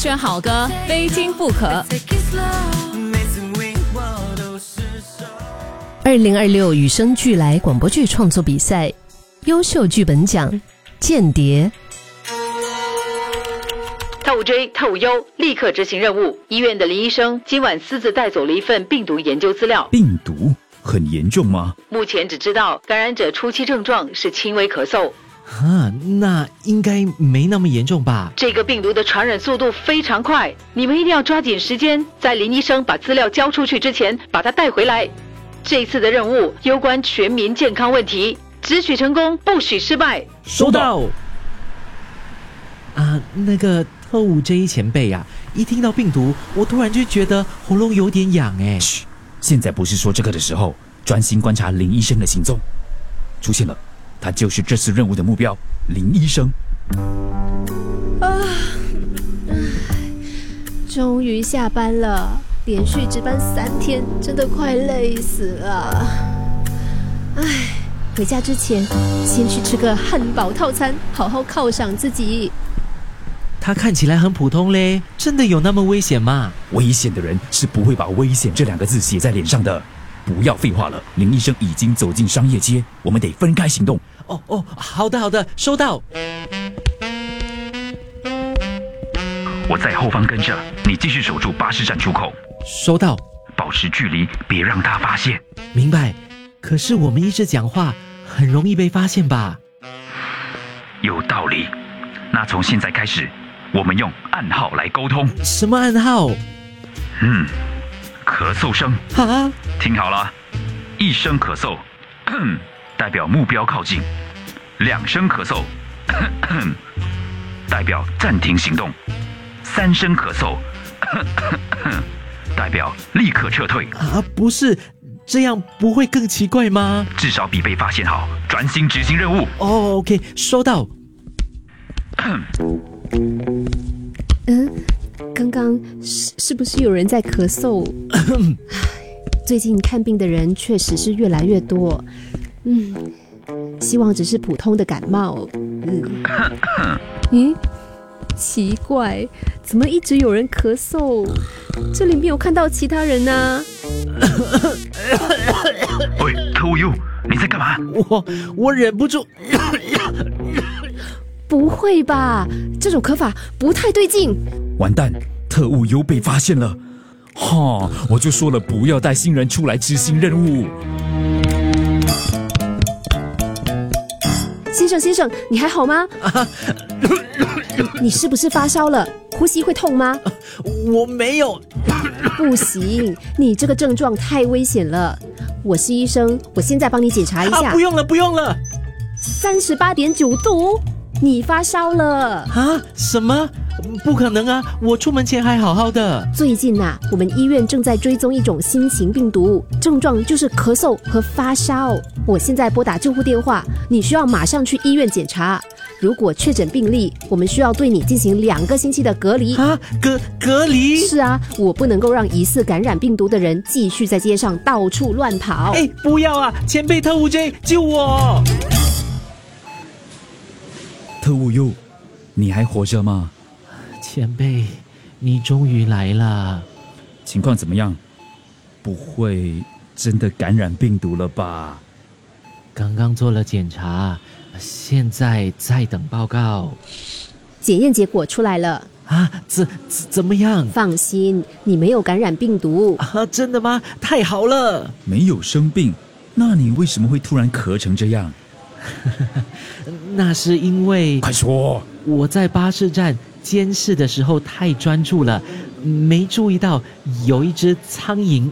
选好歌，非听不可。 2026羽声俱来广播剧创作比赛优秀剧本奖《间谍》。 特务 J、特务 U 立刻执行任务。医院的林医生今晚私自带走了一份病毒研究资料。 病毒很严重吗？ 目前只知道感染者初期症状是轻微咳嗽。 那应该没那么严重吧？ 这个病毒的传染速度非常快，你们一定要抓紧时间，在林医生把资料交出去之前把他带回来。这次的任务攸关全民健康问题，只许成功不许失败。 收到。那个特务 J 前辈啊，一听到病毒我突然就觉得喉咙有点痒哎。 嘘，现在不是说这个的时候，专心观察林医生的行踪。出现了，他就是这次任务的目标，林医生。 终于下班了，连续值班3天，真的快累死了。回家之前先去吃个汉堡套餐，好好犒赏自己。 他看起来很普通嘞，真的有那么危险吗？ 危险的人是不会把危险这2个字写在脸上的。不要废话了，林医生已经走进商业街，我们得分开行动。 好的，收到。 我在后方跟着，你继续守住巴士站出口。 收到。 保持距离，别让他发现。 明白。可是我们一直讲话，很容易被发现吧？ 有道理。那从现在开始，我们用暗号来沟通。 什么暗号？ 咳嗽声。听好了，1声咳嗽，代表目标靠近；2声咳嗽，代表暂停行动；3声咳嗽，代表立刻撤退。 不是，这样不会更奇怪吗？ 至少比被发现好，专心执行任务。 OK， 收到。 刚刚是不是有人在咳嗽？最近看病的人确实是越来越多，希望只是普通的感冒。奇怪，怎么一直有人咳嗽？这里没有看到其他人啊。 喂，特务 U， 你在干嘛？ 我忍不住。 不会吧，这种咳法不太对劲。 完蛋，特务 U 被发现了。我就说了不要带新人出来执行任务。 先生，你还好吗？你是不是发烧了？呼吸会痛吗？ 我没有。 不行，你这个症状太危险了。我是医生，我现在帮你检查一下。 不用了。 38.9度，你发烧了。 什么？不可能啊！我出门前还好好的。 最近我们医院正在追踪一种新型病毒，症状就是咳嗽和发烧。我现在拨打救护电话，你需要马上去医院检查。如果确诊病例，我们需要对你进行2个星期的隔离。 隔离？ 是啊，我不能够让疑似感染病毒的人继续在街上到处乱跑。 不要啊！前辈特务 J， 救我！ 特务 U， 你还活着吗？ 前辈，你终于来了。 情况怎么样？不会真的感染病毒了吧？ 刚刚做了检查，现在在等报告。 检验结果出来了。 怎么样？ 放心，你没有感染病毒。 真的吗？太好了。 没有生病，那你为什么会突然咳成这样？ 那是因为…… 快说！ 我在巴士站监视的时候太专注了，没注意到有一只苍蝇